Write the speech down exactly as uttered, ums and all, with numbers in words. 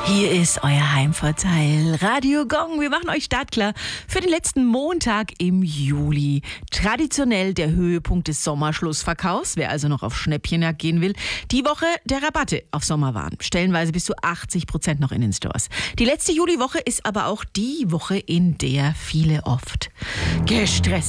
Hier ist euer Heimvorteil, Radio Gong. Wir machen euch startklar für den letzten Montag im Juli. Traditionell der Höhepunkt des Sommerschlussverkaufs. Wer also noch auf Schnäppchenjagd gehen will, die Woche der Rabatte auf Sommerwaren. Stellenweise bis zu achtzig Prozent noch in den Stores. Die letzte Juliwoche ist aber auch die Woche, in der viele oft gestresst